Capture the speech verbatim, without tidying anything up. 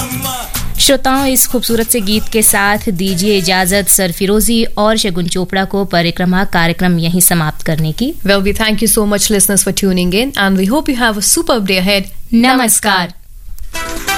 श्रोताओं, इस खूबसूरत से गीत के साथ दीजिए इजाजत सरफिरोजी और शगुन चोपड़ा को परिक्रमा कार्यक्रम यहीं समाप्त करने की। Well, we thank you so much listeners for tuning in and we hope you have a superb day ahead. नमस्कार।